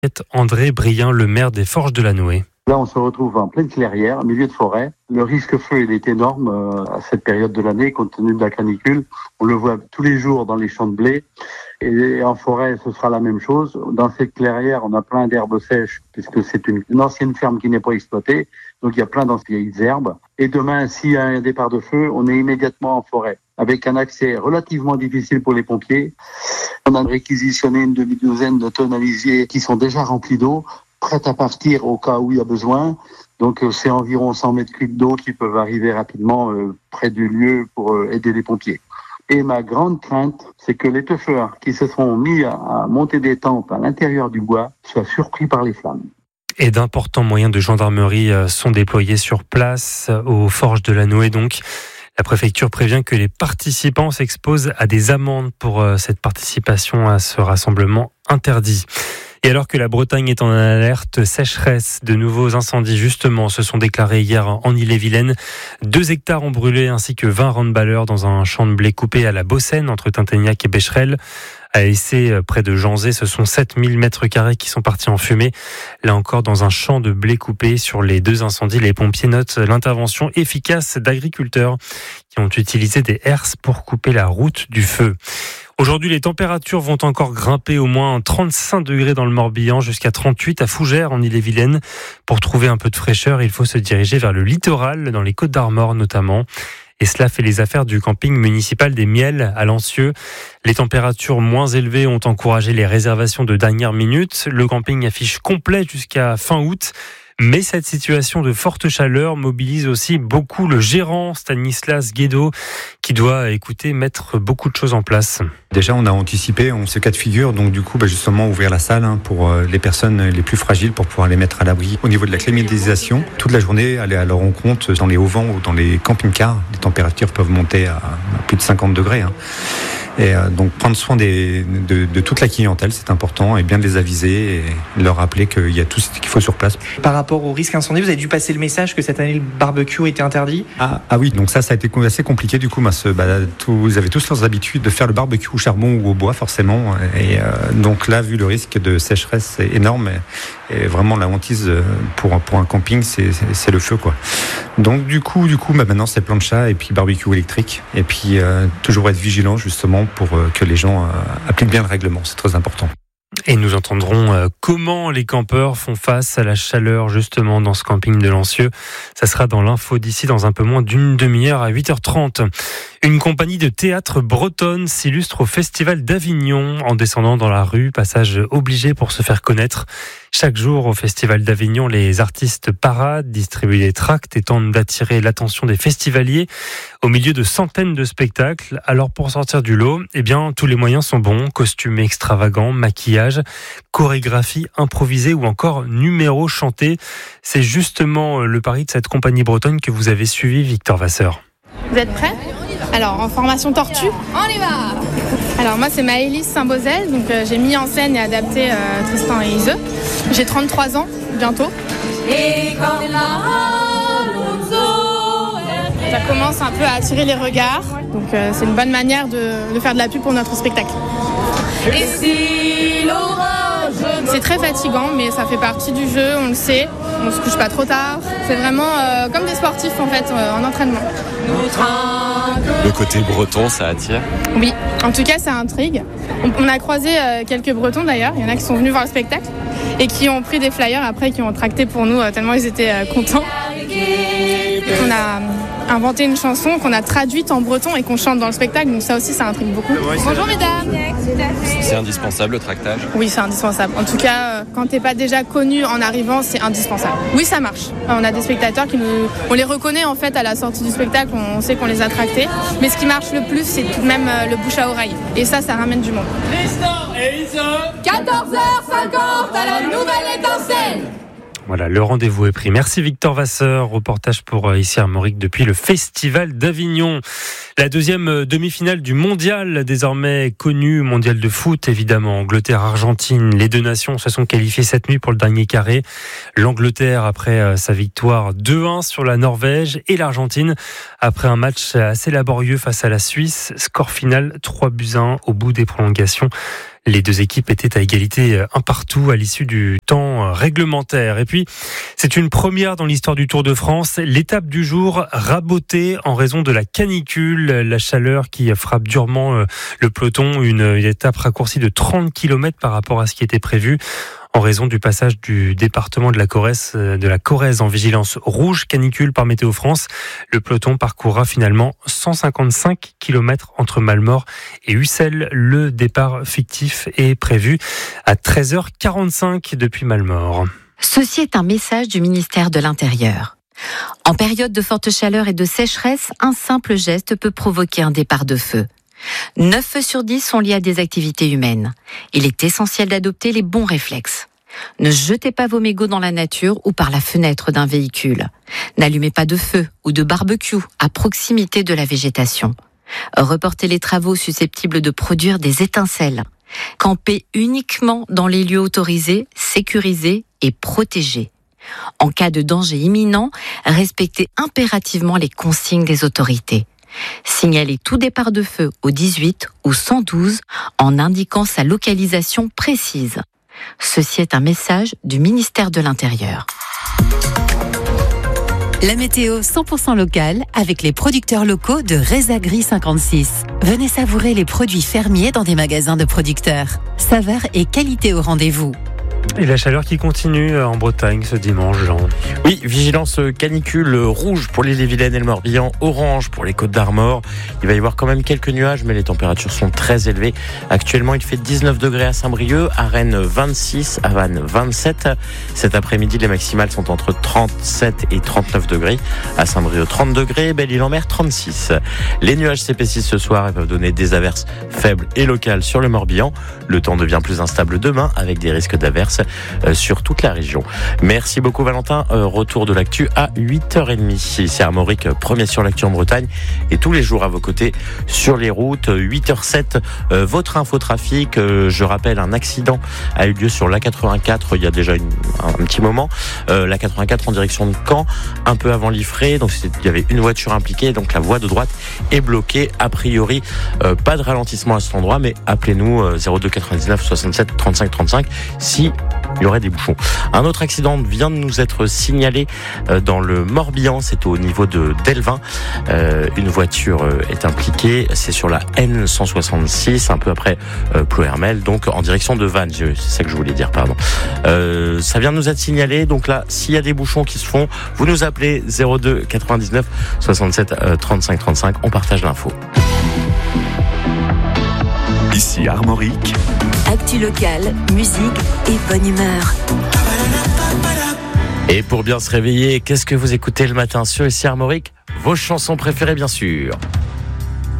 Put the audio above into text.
André Brien, le maire des Forges de la Nouée. Là, on se retrouve en pleine clairière, au milieu de forêt. Le risque feu, il est énorme à cette période de l'année, compte tenu de la canicule. On le voit tous les jours dans les champs de blé. Et en forêt, ce sera la même chose. Dans cette clairière, on a plein d'herbes sèches, puisque c'est une ancienne ferme qui n'est pas exploitée. Donc, il y a plein d'anciennes herbes. Et demain, s'il y a un départ de feu, on est immédiatement en forêt, avec un accès relativement difficile pour les pompiers. On a réquisitionné une demi-douzaine de tonalisiers qui sont déjà remplis d'eau, prêtes à partir au cas où il y a besoin. Donc, c'est environ 100 mètres cubes d'eau qui peuvent arriver rapidement près du lieu pour aider les pompiers. Et ma grande crainte, c'est que les teufeurs qui se sont mis à monter des tentes à l'intérieur du bois soient surpris par les flammes. Et d'importants moyens de gendarmerie sont déployés sur place, aux Forges de la Nouée donc. La préfecture prévient que les participants s'exposent à des amendes pour cette participation à ce rassemblement interdit. Et alors que la Bretagne est en alerte sécheresse, de nouveaux incendies justement se sont déclarés hier en Ille-et-Vilaine. 2 hectares ont brûlé ainsi que 20 handballeurs dans un champ de blé coupé à la Bossène entre Tinténiac et Becherel. À Essé, près de Janzé, ce sont 7000 mètres carrés qui sont partis en fumée. Là encore, dans un champ de blé coupé sur les 2 incendies, les pompiers notent l'intervention efficace d'agriculteurs qui ont utilisé des herses pour couper la route du feu. Aujourd'hui, les températures vont encore grimper au moins 35 degrés dans le Morbihan, jusqu'à 38 à Fougères en Ille-et-Vilaine. Pour trouver un peu de fraîcheur, il faut se diriger vers le littoral, dans les Côtes d'Armor notamment. Et cela fait les affaires du camping municipal des Miels à Lancieux. Les températures moins élevées ont encouragé les réservations de dernière minute. Le camping affiche complet jusqu'à fin août. Mais cette situation de forte chaleur mobilise aussi beaucoup le gérant Stanislas Guédo qui doit, mettre beaucoup de choses en place. Déjà, on a anticipé ce cas de figure, donc du coup, justement, ouvrir la salle pour les personnes les plus fragiles pour pouvoir les mettre à l'abri. Au niveau de la climatisation, toute la journée, aller à leur rencontre dans les hauts-vents ou dans les camping-cars. Les températures peuvent monter à plus de 50 degrés. Et donc prendre soin de toute la clientèle, c'est important, et bien de les aviser et leur rappeler qu'il y a tout ce qu'il faut sur place. Par rapport au risque incendie, vous avez dû passer le message que cette année le barbecue était interdit ? Ah oui, donc ça a été assez compliqué du coup. Vous avez tous leurs habitudes de faire le barbecue au charbon ou au bois forcément. Et donc là, vu le risque de sécheresse c'est énorme, et vraiment la hantise pour un camping, c'est le feu quoi. Donc du coup, maintenant c'est plancha et puis barbecue électrique. Et puis toujours être vigilant justement pour que les gens appliquent bien le règlement, c'est très important. Et nous entendrons comment les campeurs font face à la chaleur justement dans ce camping de Lancieux. Ça sera dans l'info d'ici dans un peu moins d'une demi-heure à 8h30. Une compagnie de théâtre bretonne s'illustre au Festival d'Avignon en descendant dans la rue, passage obligé pour se faire connaître. Chaque jour au Festival d'Avignon, les artistes paradent, distribuent des tracts et tentent d'attirer l'attention des festivaliers au milieu de centaines de spectacles. Alors pour sortir du lot, tous les moyens sont bons, costumes extravagants, maquillage, chorégraphie improvisée ou encore numéros chantés. C'est justement le pari de cette compagnie bretonne que vous avez suivi, Victor Vasseur. Vous êtes prêts ? Alors, en formation tortue, on y va ! Alors moi c'est Maëlys Saint-Beauzel, donc j'ai mis en scène et adapté Tristan et Iseux. J'ai 33 ans, bientôt. Ça commence un peu à attirer les regards, donc c'est une bonne manière de faire de la pub pour notre spectacle. C'est très fatigant, mais ça fait partie du jeu, on le sait. On se couche pas trop tard. C'est vraiment comme des sportifs en fait, en entraînement. Le côté breton, ça attire ? Oui, en tout cas ça intrigue. On a croisé quelques Bretons d'ailleurs, il y en a qui sont venus voir le spectacle et qui ont pris des flyers après, qui ont tracté pour nous tellement ils étaient contents. On a inventé une chanson qu'on a traduite en breton et qu'on chante dans le spectacle, donc ça aussi ça intrigue beaucoup. Bonjour mesdames. C'est indispensable le tractage ? Oui, c'est indispensable. En tout cas, quand t'es pas déjà connu en arrivant, c'est indispensable. Oui, ça marche. On a des spectateurs on les reconnaît en fait à la sortie du spectacle, on sait qu'on les a tractés. Mais ce qui marche le plus, c'est tout de même le bouche à oreille. Et ça ramène du monde. 14h50 à la nouvelle étincelle. Voilà, le rendez-vous est pris. Merci Victor Vasseur, reportage pour ici Armorique depuis le Festival d'Avignon. La deuxième demi-finale du mondial, désormais connu, mondial de foot évidemment, Angleterre-Argentine. Les 2 nations se sont qualifiées cette nuit pour le dernier carré. L'Angleterre après sa victoire 2-1 sur la Norvège et l'Argentine après un match assez laborieux face à la Suisse. Score final 3-1 au bout des prolongations. Les deux équipes étaient à égalité un partout à l'issue du temps réglementaire. Et puis, c'est une première dans l'histoire du Tour de France. L'étape du jour rabotée en raison de la canicule, la chaleur qui frappe durement le peloton. Une étape raccourcie de 30 km par rapport à ce qui était prévu, en raison du passage du département de la Corrèze en vigilance rouge canicule par Météo France. Le peloton parcourra finalement 155 km entre Malmort et Ussel. Le départ fictif est prévu à 13h45 depuis Malmort. Ceci est un message du ministère de l'Intérieur. En période de forte chaleur et de sécheresse, un simple geste peut provoquer un départ de feu. 9 feux sur 10 sont liés à des activités humaines. Il est essentiel d'adopter les bons réflexes. Ne jetez pas vos mégots dans la nature ou par la fenêtre d'un véhicule. N'allumez pas de feu ou de barbecue à proximité de la végétation. Reportez les travaux susceptibles de produire des étincelles. Campez uniquement dans les lieux autorisés, sécurisés et protégés. En cas de danger imminent, respectez impérativement les consignes des autorités. Signalez tout départ de feu au 18 ou 112 en indiquant sa localisation précise. Ceci est un message du ministère de l'Intérieur. La météo 100% locale avec les producteurs locaux de Rezagri 56. Venez savourer les produits fermiers dans des magasins de producteurs. Saveur et qualité au rendez-vous. Et la chaleur qui continue en Bretagne ce dimanche, Jean. Oui, vigilance canicule rouge pour l'Ille-et-Vilaine et le Morbihan, orange pour les Côtes d'Armor. Il va y avoir quand même quelques nuages, mais les températures sont très élevées. Actuellement, il fait 19 degrés à Saint-Brieuc, à Rennes 26, à Vannes 27. Cet après-midi, les maximales sont entre 37 et 39 degrés. À Saint-Brieuc, 30 degrés, Belle-Île-en-Mer 36. Les nuages s'épaississent ce soir et peuvent donner des averses faibles et locales sur le Morbihan. Le temps devient plus instable demain avec des risques d'averses sur toute la région. Merci beaucoup Valentin. Retour de l'actu à 8h30. C'est Armorique, premier sur l'actu en Bretagne et tous les jours à vos côtés sur les routes. 8h07, votre infotrafic. Je rappelle, un accident a eu lieu sur l'A84 il y a déjà un petit moment. L'A84 en direction de Caen, un peu avant Liffré. Donc il y avait une voiture impliquée, donc la voie de droite est bloquée. A priori, pas de ralentissement à cet endroit, mais appelez-nous 02 99 67 35 35 si il y aurait des bouchons. Un autre accident vient de nous être signalé dans le Morbihan, c'est au niveau de Delvin. Une voiture est impliquée, c'est sur la N166, un peu après Plohermel, donc en direction de Vannes, c'est ça que je voulais dire, pardon. Ça vient de nous être signalé, donc là, s'il y a des bouchons qui se font, vous nous appelez 02 99 67 35 35, on partage l'info. Ici Armorique. Actu locale, musique et bonne humeur. Et pour bien se réveiller, qu'est-ce que vous écoutez le matin sur Ici Armorique ? Vos chansons préférées, bien sûr.